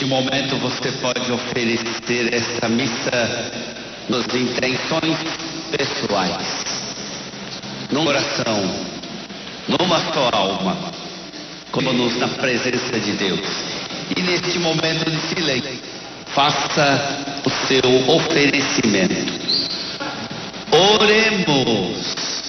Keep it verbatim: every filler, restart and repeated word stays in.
Neste momento você pode oferecer esta missa nas intenções pessoais, no coração, numa só alma, como-nos na presença de Deus. E neste momento de silêncio, faça o seu oferecimento. Oremos.